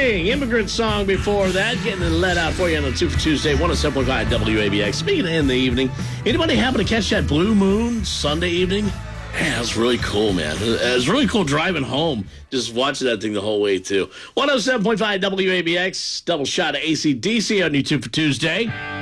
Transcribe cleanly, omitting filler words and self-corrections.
King, Immigrant Song before that, getting it let out for you on the 2 for Tuesday, 107.5 WABX. Speaking of in the evening, anybody happen to catch that blue moon Sunday evening? Man, that was really cool, man. It was really cool driving home, just watching that thing the whole way, too. 107.5 WABX, double shot of AC/DC on your 2 for Tuesday.